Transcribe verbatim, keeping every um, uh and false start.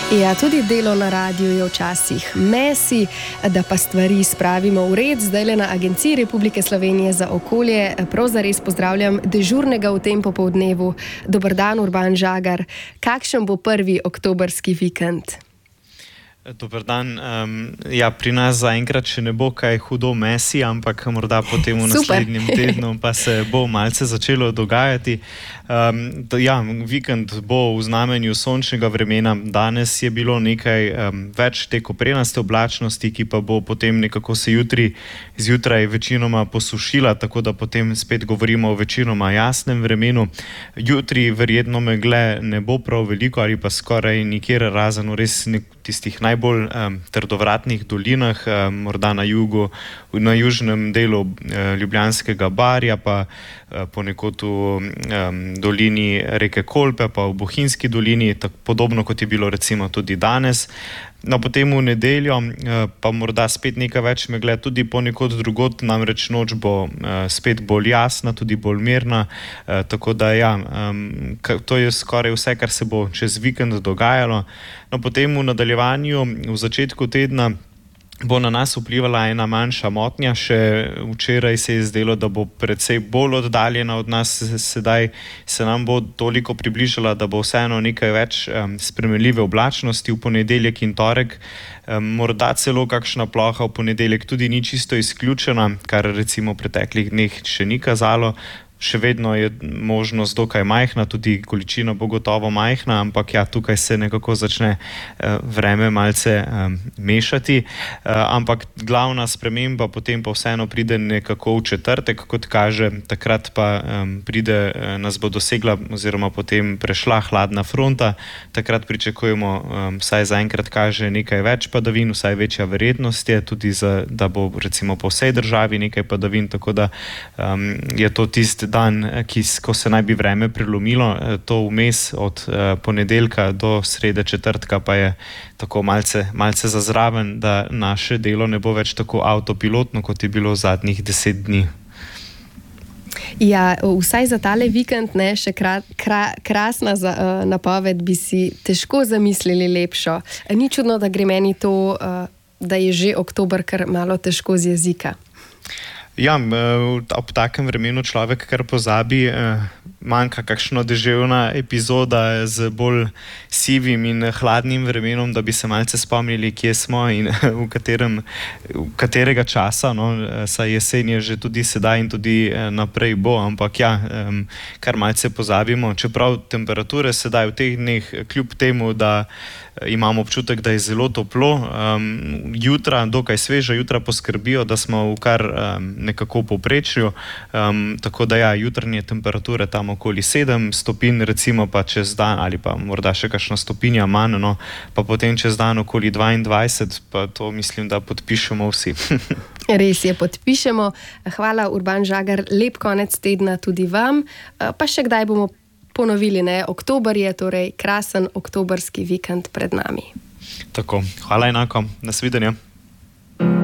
Ja, tudi delo na radiju je včasih mesi, da pa stvari spravimo v red. Zdaj le na Agenciji Republike Slovenije za okolje prav zares pozdravljam dežurnega v tem popoldnevu. Dober dan, Urban Žagar. Kakšen bo prvi oktobrski vikend? Dober dan. Um, ja, pri nas zaenkrat še ne bo kaj hudo mesi, ampak morda potem v naslednjem tednu pa se bo malce začelo dogajati. Um, da, ja, vikend bo v znamenju sončnega vremena. Danes je bilo nekaj um, več te koprenaste oblačnosti, ki pa bo potem nekako se jutri zjutraj večinoma posušila, tako da potem spet govorimo o večinoma jasnem vremenu. Jutri verjetno megle ne bo prav veliko ali pa skoraj nikjer, razen v res nek tistih najbolj um, trdovratnih dolinah, um, morda na jugu, na južnem delu uh, Ljubljanskega barja, pa uh, ponekod v um, dolini reke Kolpe, pa v Bohinjski dolini, tako podobno kot je bilo recimo tudi danes. No, potem v nedeljo pa morda spet nekaj več megle, tudi ponekod drugod, namreč noč bo spet bolj jasna, tudi bolj mirna, tako da ja, to je skoraj vse, kar se bo čez vikend dogajalo. No, potem v nadaljevanju, v začetku tedna, bo na nas vplivala ena manjša motnja. Še včeraj se je zdelo, da bo precej bolj oddaljena od nas, sedaj se nam bo toliko približala, da bo vseeno nekaj več um, spremenljive oblačnosti v ponedeljek in torek. Um, morda celo kakšna ploha v ponedeljek tudi ni čisto izključena, kar recimo v preteklih dneh še ni kazalo. Še vedno je možnost dokaj majhna, tudi količina bo gotovo majhna, ampak ja, tukaj se nekako začne uh, vreme malce um, mešati. Uh, ampak glavna sprememba potem pa vseeno pride nekako v četrtek, kot kaže, takrat pa um, pride, uh, nas bo dosegla oziroma potem prešla hladna fronta. Takrat pričakujemo, um, vsaj zaenkrat kaže nekaj več padavin, vsaj večja verjetnost je tudi, za, da bo recimo po vsej državi nekaj padavin, tako da um, je to tisti dan, ki, ko se naj bi vreme prelomilo, to vmes od uh, ponedeljka do srede četrtka pa je tako malce, malce zazraven, da naše delo ne bo več tako avtopilotno, kot je bilo zadnjih deset dni. Ja, vsaj za tale vikend, ne, še kra, kra, krasna za, uh, napoved, bi si težko zamislili lepšo. Ni čudno, da gre meni to, uh, da je že oktober kar malo težko z jezika. Ja, ob takem vremenu človek kar pozabi, manjka kakšna deževna epizoda z bolj sivim in hladnim vremenom, da bi se malce spomnili, kje smo in v, katerem, v katerega časa. No, saj jesen je že tudi sedaj in tudi naprej bo, ampak ja, kar malce pozabimo. Čeprav temperature sedaj v teh dneh, kljub temu, da imamo občutek, da je zelo toplo, um, jutra, dokaj sveža jutra poskrbijo, da smo v kar um, nekako povprečju, um, tako da ja, jutranje temperature tam okoli sedem stopinj, recimo pa čez dan ali pa morda še kakšna stopinja manj, no, pa potem čez dan okoli dvaindvajset, pa to mislim, da podpišemo vsi. Res je, podpišemo. Hvala, Urban Žagar, lep konec tedna tudi vam, pa še kdaj bomo ponovili, ne? Oktober je torej krasen oktobrski vikend pred nami. Tako, hvala enako, nasvidenje.